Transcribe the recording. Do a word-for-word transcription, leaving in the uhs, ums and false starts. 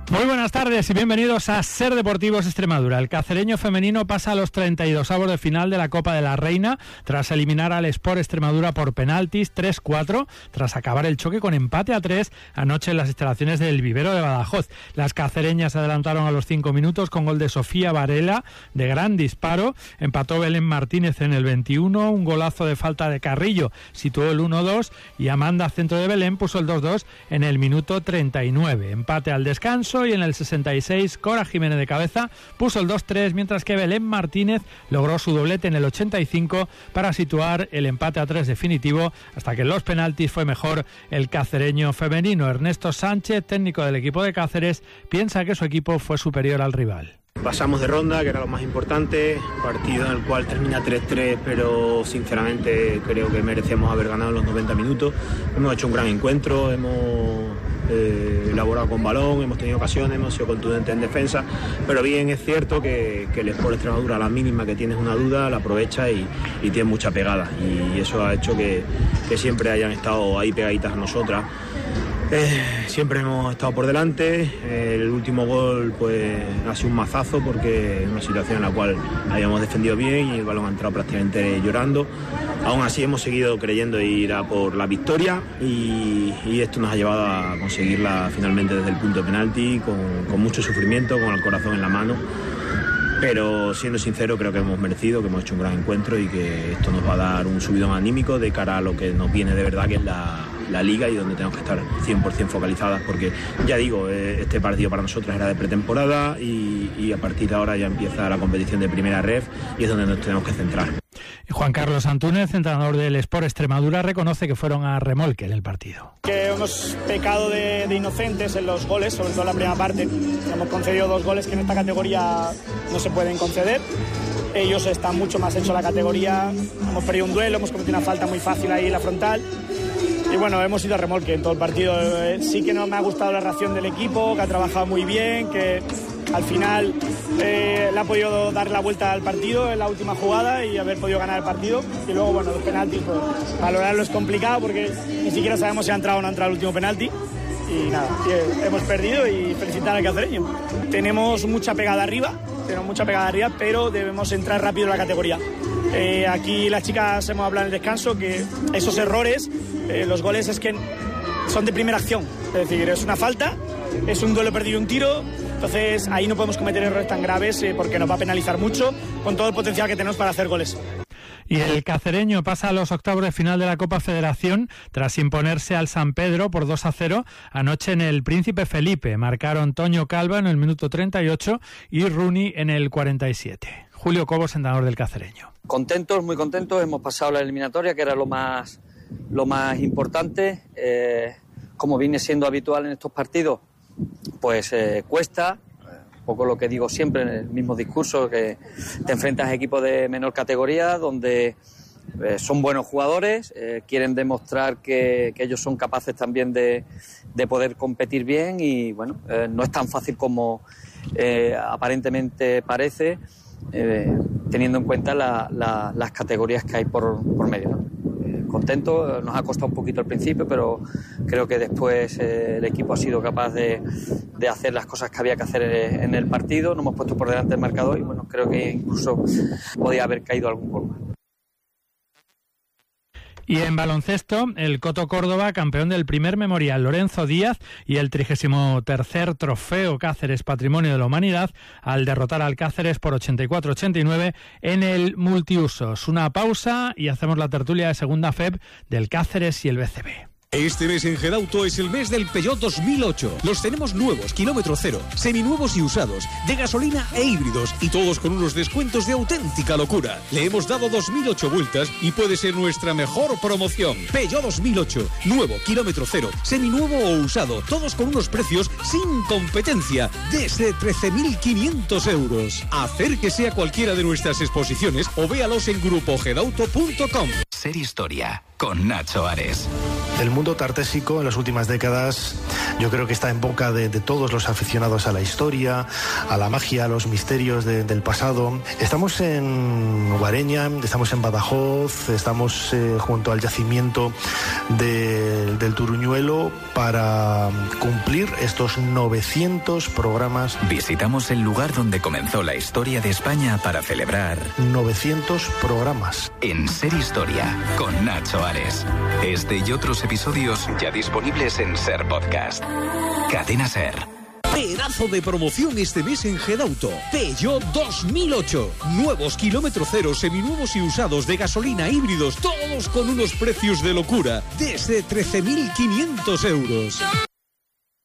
Muy buenas tardes y bienvenidos a Ser Deportivos Extremadura. El cacereño femenino pasa a los treinta y dos avos de final de la Copa de la Reina tras eliminar al Sport Extremadura por penaltis tres cuatro, tras acabar el choque con empate a tres anoche en las instalaciones del Vivero de Badajoz. Las cacereñas se adelantaron a los cinco minutos con gol de Sofía Varela de gran disparo. Empató Belén Martínez en el veintiuno, un golazo de falta de Carrillo situó el uno dos y Amanda, centro de Belén, puso el dos dos en el minuto treinta y nueve. Empate al descanso y en el sesenta y seis Cora Jiménez de cabeza puso el dos tres, mientras que Belén Martínez logró su doblete en el ochenta y cinco para situar el empate a tres definitivo, hasta que en los penaltis fue mejor el cacereño femenino. Ernesto Sánchez, técnico del equipo de Cáceres, piensa que su equipo fue superior al rival. Pasamos de ronda, que era lo más importante, partido en el cual termina tres tres, pero sinceramente creo que merecíamos haber ganado los noventa minutos. Hemos hecho un gran encuentro, hemos eh, elaborado con balón, hemos tenido ocasiones, hemos sido contundentes en defensa, pero bien es cierto que, que el Sport Extremadura, a la mínima que tienes una duda, la aprovecha y, y tiene mucha pegada, y eso ha hecho que, que siempre hayan estado ahí pegaditas a nosotras. Eh, siempre hemos estado por delante. El último gol pues ha sido un mazazo, porque es una situación en la cual habíamos defendido bien y el balón ha entrado prácticamente llorando. Aún así hemos seguido creyendo ir a por la victoria y, y esto nos ha llevado a conseguirla finalmente desde el punto de penalti, con, con mucho sufrimiento, con el corazón en la mano. Pero siendo sincero, creo que hemos merecido, que hemos hecho un gran encuentro y que esto nos va a dar un subidón anímico de cara a lo que nos viene de verdad, que es la, la Liga, y donde tenemos que estar cien por ciento focalizadas, porque ya digo, este partido para nosotros era de pretemporada y, y a partir de ahora ya empieza la competición de primera ref y es donde nos tenemos que centrar. Juan Carlos Antúnez, entrenador del Sport Extremadura, reconoce que fueron a remolque en el partido. Que hemos pecado de, de inocentes en los goles, sobre todo en la primera parte. Hemos concedido dos goles que en esta categoría no se pueden conceder. Ellos están mucho más hechos a la categoría. Hemos perdido un duelo, hemos cometido una falta muy fácil ahí en la frontal. Y bueno, hemos ido a remolque en todo el partido. Sí que no me ha gustado la reacción del equipo, que ha trabajado muy bien, que al final eh, le ha podido dar la vuelta al partido en la última jugada y haber podido ganar el partido. Y luego, bueno, los penaltis, pues, valorarlo es complicado porque ni siquiera sabemos si ha entrado o no ha entrado el último penalti. Y nada, hemos perdido y felicitar al cacereño. Tenemos mucha pegada arriba, tenemos mucha pegada arriba, pero debemos entrar rápido en la categoría. Eh, aquí las chicas hemos hablado en el descanso que esos errores, eh, los goles es que son de primera acción. Es decir, es una falta, es un duelo perdido, un tiro. Entonces ahí no podemos cometer errores tan graves eh, porque nos va a penalizar mucho con todo el potencial que tenemos para hacer goles. Y el cacereño pasa a los octavos de final de la Copa Federación tras imponerse al San Pedro por dos a cero anoche en el Príncipe Felipe. Marcaron Toño Calva en el minuto treinta y ocho y Rooney en el cuarenta y siete. Julio Cobos, entrenador del cacereño. Contentos, muy contentos. Hemos pasado la eliminatoria, que era lo más, lo más importante. Eh, como viene siendo habitual en estos partidos, pues eh, cuesta. Un poco lo que digo siempre en el mismo discurso, que te enfrentas a equipos de menor categoría donde eh, son buenos jugadores, eh, quieren demostrar que, que ellos son capaces también de, de poder competir bien y bueno, eh, no es tan fácil como eh, aparentemente parece, eh, teniendo en cuenta la, la, las categorías que hay por, por medio, ¿no? Contento, nos ha costado un poquito al principio, pero creo que después eh, el equipo ha sido capaz de, de hacer las cosas que había que hacer en el partido. Nos hemos puesto por delante del marcador y bueno, creo que incluso podía haber caído algún gol más. Y en baloncesto, el Coto Córdoba, campeón del primer memorial Lorenzo Díaz y el trigésimo tercer trofeo Cáceres Patrimonio de la Humanidad, al derrotar al Cáceres por ochenta y cuatro a ochenta y nueve en el multiusos. Una pausa y hacemos la tertulia de segunda F E B del Cáceres y el B C B. Este mes en Gedauto es el mes del Peugeot dos mil ocho. Los tenemos nuevos, kilómetro cero, seminuevos y usados, de gasolina e híbridos, y todos con unos descuentos de auténtica locura. Le hemos dado dos mil ocho vueltas y puede ser nuestra mejor promoción. Peugeot dos mil ocho, nuevo, kilómetro cero, seminuevo o usado, todos con unos precios sin competencia, desde trece mil quinientos euros. Acérquese a cualquiera de nuestras exposiciones o véalos en grupo gedauto punto com. Ser Historia, con Nacho Ares. El mundo tartésico en las últimas décadas yo creo que está en boca de, de todos los aficionados a la historia, a la magia, a los misterios de, del pasado. Estamos en Guareña, estamos en Badajoz, estamos eh, junto al yacimiento de, del Turuñuelo para cumplir estos novecientos programas. Visitamos el lugar donde comenzó la historia de España para celebrar novecientos programas. En Ser Historia, con Nacho Ares. Este y otros episodios ya disponibles en Ser Podcast. Cadena Ser. Pedazo de promoción este mes en Gedauto. Peugeot dos mil ocho. Nuevos kilómetro cero, seminuevos y usados de gasolina, híbridos, todos con unos precios de locura. Desde trece mil quinientos euros.